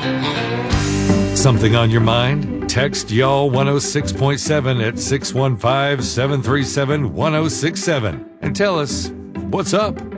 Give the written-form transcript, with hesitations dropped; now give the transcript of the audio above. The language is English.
Something on your mind? Text Y'all 106.7 at 615-737-1067 and tell us what's up.